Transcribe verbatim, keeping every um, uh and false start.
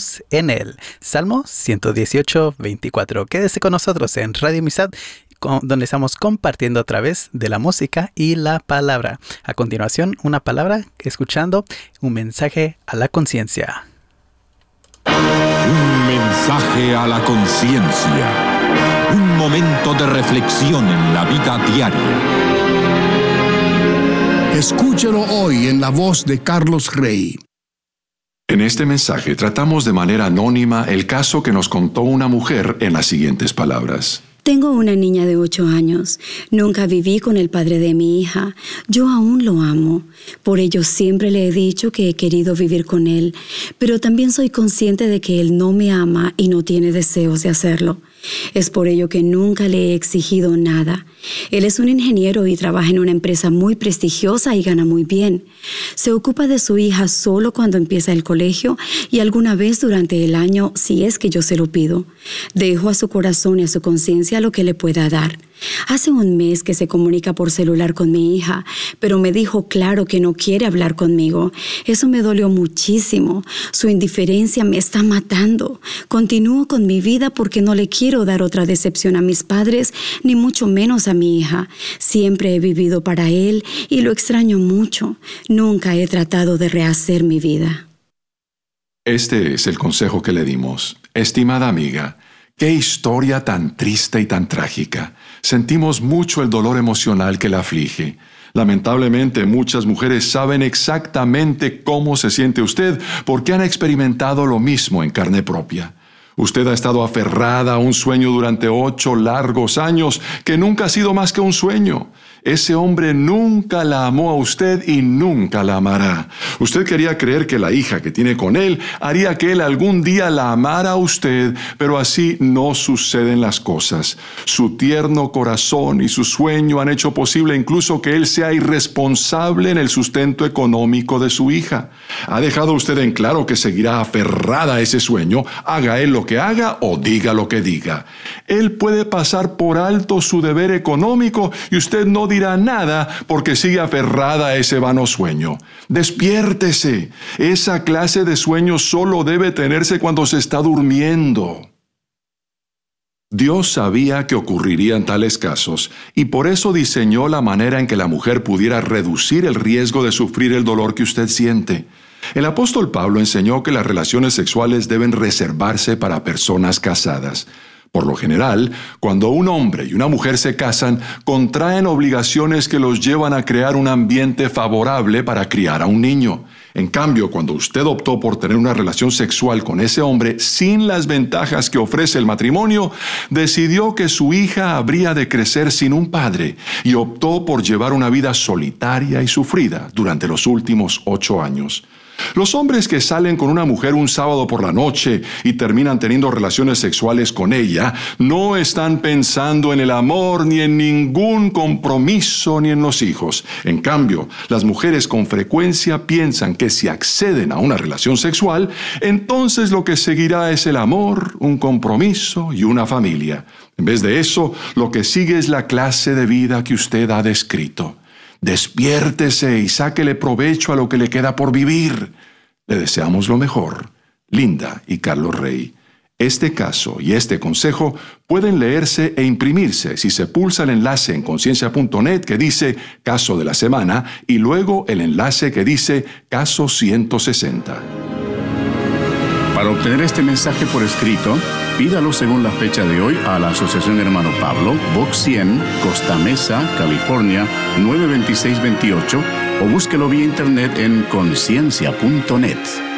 confiamos en Él. Salmo ciento dieciocho, veinticuatro. Quédese con nosotros en Radio Amistad, donde estamos compartiendo a través de la música y la palabra. A continuación, una palabra, escuchando un mensaje a la conciencia. Un mensaje a la conciencia. Un momento de reflexión en la vida diaria. Escúchelo hoy en la voz de Carlos Rey. En este mensaje tratamos de manera anónima el caso que nos contó una mujer en las siguientes palabras. Tengo una niña de ocho años. Nunca viví con el padre de mi hija. Yo aún lo amo. Por ello siempre le he dicho que he querido vivir con él, pero también soy consciente de que él no me ama y no tiene deseos de hacerlo. Es por ello que nunca le he exigido nada. Él es un ingeniero y trabaja en una empresa muy prestigiosa y gana muy bien. Se ocupa de su hija solo cuando empieza el colegio y alguna vez durante el año si es que yo se lo pido. Dejo a su corazón y a su conciencia lo que le pueda dar. Hace un mes que se comunica por celular con mi hija, pero me dijo claro que no quiere hablar conmigo. Eso me dolió muchísimo. Su indiferencia me está matando. Continúo con mi vida porque no le quiero dar otra decepción a mis padres, ni mucho menos a mi hija. Siempre he vivido para él y lo extraño mucho. Nunca he tratado de rehacer mi vida. Este es el consejo que le dimos. Estimada amiga, qué historia tan triste y tan trágica. Sentimos mucho el dolor emocional que la aflige. Lamentablemente, muchas mujeres saben exactamente cómo se siente usted porque han experimentado lo mismo en carne propia. Usted ha estado aferrada a un sueño durante ocho largos años que nunca ha sido más que un sueño. Ese hombre nunca la amó a usted y nunca la amará. Usted quería creer que la hija que tiene con él haría que él algún día la amara a usted, pero así no suceden las cosas. Su tierno corazón y su sueño han hecho posible incluso que él sea irresponsable en el sustento económico de su hija. Ha dejado usted en claro que seguirá aferrada a ese sueño, haga él lo que haga o diga lo que diga. Él puede pasar por alto su deber económico y usted no dirá nada porque sigue aferrada a ese vano sueño. Despiértese. Esa clase de sueño solo debe tenerse cuando se está durmiendo. Dios sabía que ocurrirían tales casos y por eso diseñó la manera en que la mujer pudiera reducir el riesgo de sufrir el dolor que usted siente. El apóstol Pablo enseñó que las relaciones sexuales deben reservarse para personas casadas. Por lo general, cuando un hombre y una mujer se casan, contraen obligaciones que los llevan a crear un ambiente favorable para criar a un niño. En cambio, cuando usted optó por tener una relación sexual con ese hombre sin las ventajas que ofrece el matrimonio, decidió que su hija habría de crecer sin un padre y optó por llevar una vida solitaria y sufrida durante los últimos ocho años. Los hombres que salen con una mujer un sábado por la noche y terminan teniendo relaciones sexuales con ella, no están pensando en el amor, ni en ningún compromiso, ni en los hijos. En cambio, las mujeres con frecuencia piensan que si acceden a una relación sexual, entonces lo que seguirá es el amor, un compromiso y una familia. En vez de eso, lo que sigue es la clase de vida que usted ha descrito. Despiértese y sáquele provecho a lo que le queda por vivir. Le deseamos lo mejor. Linda y Carlos Rey. Este caso y este consejo pueden leerse e imprimirse si se pulsa el enlace en conciencia punto net que dice Caso de la Semana y luego el enlace que dice Caso ciento sesenta. Para obtener este mensaje por escrito, pídalo según la fecha de hoy a la Asociación Hermano Pablo, Box cien, Costa Mesa, California, nueve dos seis dos ocho, o búsquelo vía internet en conciencia punto net.